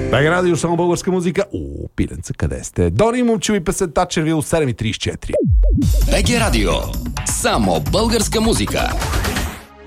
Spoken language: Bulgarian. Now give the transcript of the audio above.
БГ Радио, само българска музика. О, пиленца, къде сте? Дони Момчеви, песента Червил, 7:34. БГ Радио, само българска музика.